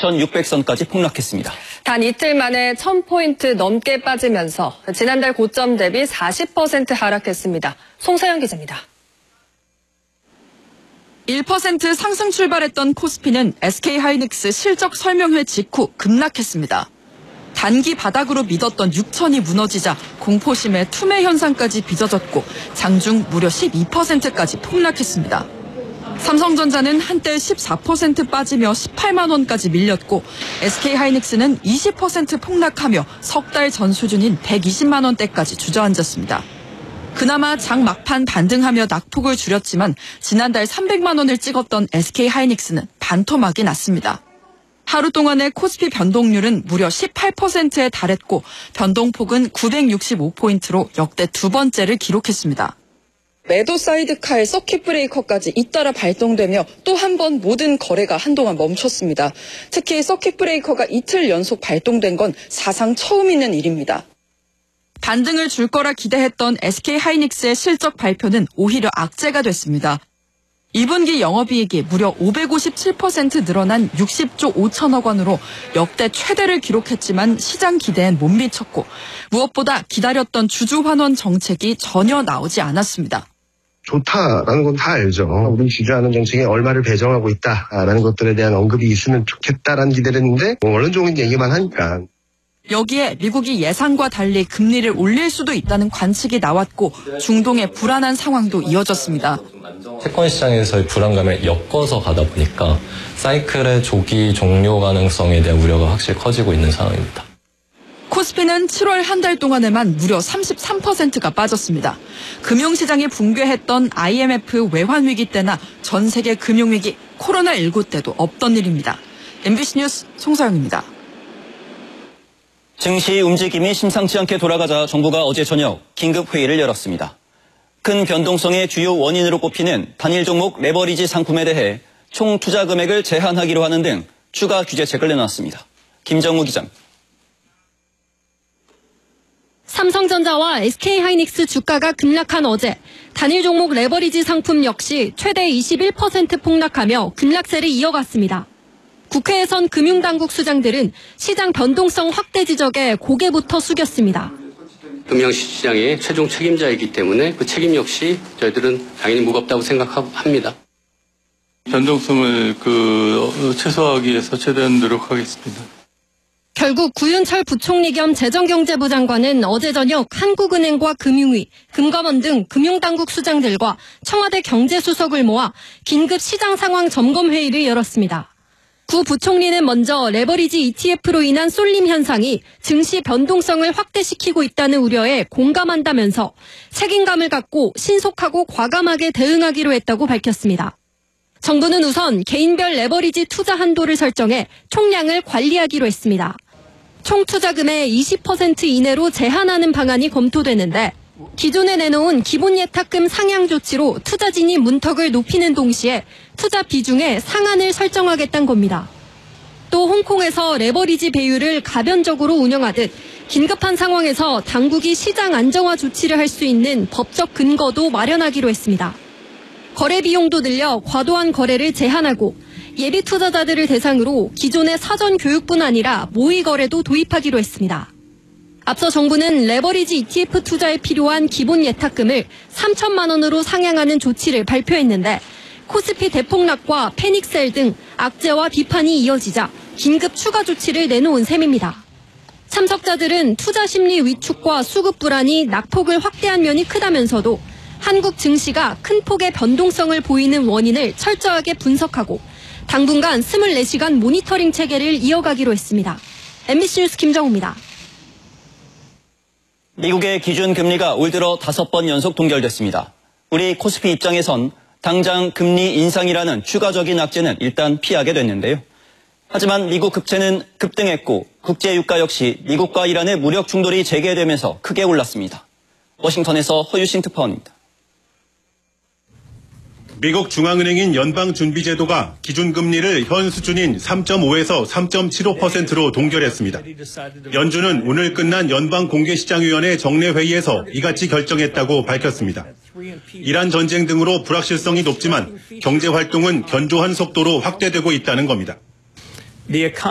6,600선까지 폭락했습니다. 단 이틀 만에 1,000포인트 넘게 빠지면서 지난달 고점 대비 40% 하락했습니다. 송서영 기자입니다. 1% 상승 출발했던 코스피는 SK하이닉스 실적 설명회 직후 급락했습니다. 단기 바닥으로 믿었던 6천이 무너지자 공포심에 투매 현상까지 빚어졌고 장중 무려 12%까지 폭락했습니다. 삼성전자는 한때 14% 빠지며 18만 원까지 밀렸고 SK하이닉스는 20% 폭락하며 석 달 전 수준인 120만 원대까지 주저앉았습니다. 그나마 장 막판 반등하며 낙폭을 줄였지만 지난달 300만 원을 찍었던 SK하이닉스는 반토막이 났습니다. 하루 동안의 코스피 변동률은 무려 18%에 달했고 변동폭은 965포인트로 역대 두 번째를 기록했습니다. 매도 사이드카의 서킷 브레이커까지 잇따라 발동되며 또 한 번 모든 거래가 한동안 멈췄습니다. 특히 서킷 브레이커가 이틀 연속 발동된 건 사상 처음 있는 일입니다. 반등을 줄 거라 기대했던 SK하이닉스의 실적 발표는 오히려 악재가 됐습니다. 2분기 영업이익이 무려 557% 늘어난 60조 5천억 원으로 역대 최대를 기록했지만 시장 기대엔 못 미쳤고 무엇보다 기다렸던 주주 환원 정책이 전혀 나오지 않았습니다. 좋다라는 건 다 알죠. 우리 주주환원 정책에 얼마를 배정하고 있다라는 것들에 대한 언급이 있으면 좋겠다라는 기대를 했는데 원론적인 얘기만 하니까. 여기에 미국이 예상과 달리 금리를 올릴 수도 있다는 관측이 나왔고 중동의 불안한 상황도 이어졌습니다. 채권 시장에서의 불안감을 엮어서 가다 보니까 사이클의 조기 종료 가능성에 대한 우려가 확실히 커지고 있는 상황입니다. 코스피는 7월 한 달 동안에만 무려 33%가 빠졌습니다. 금융시장이 붕괴했던 IMF 외환위기 때나 전 세계 금융위기, 코로나19 때도 없던 일입니다. MBC 뉴스 송서영입니다. 증시 움직임이 심상치 않게 돌아가자 정부가 어제 저녁 긴급회의를 열었습니다. 큰 변동성의 주요 원인으로 꼽히는 단일 종목 레버리지 상품에 대해 총 투자 금액을 제한하기로 하는 등 추가 규제책을 내놨습니다. 김정우 기자입니다. 삼성전자와 SK하이닉스 주가가 급락한 어제 단일 종목 레버리지 상품 역시 최대 21% 폭락하며 급락세를 이어갔습니다. 국회에선 금융당국 수장들은 시장 변동성 확대 지적에 고개부터 숙였습니다. 금융시장의 최종 책임자이기 때문에 그 책임 역시 저희들은 당연히 무겁다고 생각합니다. 변동성을 최소화하기 위해서 최대한 노력하겠습니다. 결국 구윤철 부총리 겸 재정경제부 장관은 어제 저녁 한국은행과 금융위, 금감원 등 금융당국 수장들과 청와대 경제수석을 모아 긴급 시장 상황 점검 회의를 열었습니다. 구 부총리는 먼저 레버리지 ETF로 인한 쏠림 현상이 증시 변동성을 확대시키고 있다는 우려에 공감한다면서 책임감을 갖고 신속하고 과감하게 대응하기로 했다고 밝혔습니다. 정부는 우선 개인별 레버리지 투자 한도를 설정해 총량을 관리하기로 했습니다. 총 투자금의 20% 이내로 제한하는 방안이 검토되는데 기존에 내놓은 기본 예탁금 상향 조치로 투자 진입 문턱을 높이는 동시에 투자 비중의 상한을 설정하겠다는 겁니다. 또 홍콩에서 레버리지 배율을 가변적으로 운영하듯 긴급한 상황에서 당국이 시장 안정화 조치를 할 수 있는 법적 근거도 마련하기로 했습니다. 거래 비용도 늘려 과도한 거래를 제한하고 예비 투자자들을 대상으로 기존의 사전 교육뿐 아니라 모의 거래도 도입하기로 했습니다. 앞서 정부는 레버리지 ETF 투자에 필요한 기본 예탁금을 3천만 원으로 상향하는 조치를 발표했는데 코스피 대폭락과 패닉셀 등 악재와 비판이 이어지자 긴급 추가 조치를 내놓은 셈입니다. 참석자들은 투자 심리 위축과 수급 불안이 낙폭을 확대한 면이 크다면서도 한국 증시가 큰 폭의 변동성을 보이는 원인을 철저하게 분석하고 당분간 24시간 모니터링 체계를 이어가기로 했습니다. MBC 뉴스 김정우입니다. 미국의 기준금리가 올 들어 5번 연속 동결됐습니다. 우리 코스피 입장에선 당장 금리 인상이라는 추가적인 악재는 일단 피하게 됐는데요. 하지만 미국 국채는 급등했고 국제유가 역시 미국과 이란의 무력 충돌이 재개되면서 크게 올랐습니다. 워싱턴에서 허유신 특파원입니다. 미국 중앙은행인 연방준비제도가 기준금리를 현 수준인 3.5에서 3.75%로 동결했습니다. 연준은 오늘 끝난 연방공개시장위원회 정례회의에서 이같이 결정했다고 밝혔습니다. 이란 전쟁 등으로 불확실성이 높지만 경제활동은 견조한 속도로 확대되고 있다는 겁니다.